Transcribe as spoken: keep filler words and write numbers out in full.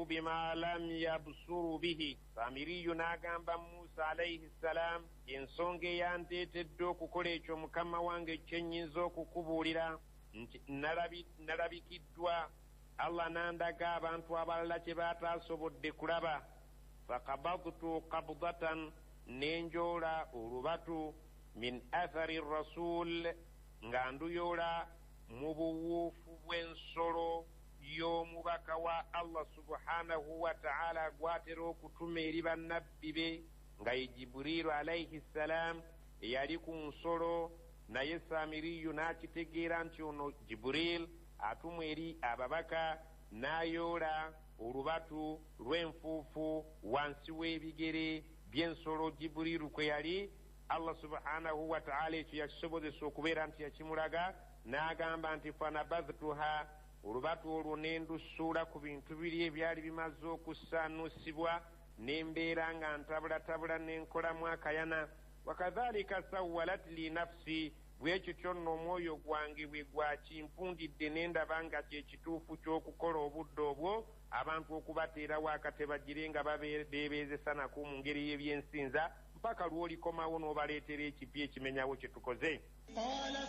بما لم يبصروا به. Samiriyu n'agamba Musa alayhi salam, ensonga eyandeetedde okukola ekyo Mukama wange kye nnyinza okukubuulira nti nalabikiddwa Allah n'andaga abantu abalala kye bataasobodde kulaba. Fakabadtu qabdatan, nenjoola olubatu min athari rasul, nga nduyoola mu buwuufu bw'ensolo y'omubaka wa Allah subhanahu wa ta'ala gwatera okutuma eri bannabbi be, nga ye Jibrilu alayhi salam eyali ku nsolo. Naye Samiriyu n'akitegeera nti ono Jibril atumwa eri ababaka, n'ayoola olubatu lw'enfuufu wansi w'ebigere by'ensolo Jibrilu kwe yali. Allah subhanahu wa ta'ala ekyo yakisobozesa okubeera nti yakimulaga, n'agamba nti fanabadhtuha, olubatu olwo nendusuula ku bintu biri ebyali bimaze okusaanusibwa, nembeera nga ntabulatabula nenkolamu akayana. Wakadhalika sawwalat li nafsi, bwekyo kyonna omwoyo gwange bwe gwakimpundidde nendaba nga kyekituufu ky'okukola obudde obwo abantu okubateerawo akatebagire nga babeebeezesa nako mu ngeri y'ebyensinza mpaka lw'olikomawo n'obaleetera ekipya ekimenyawo kye tukoze.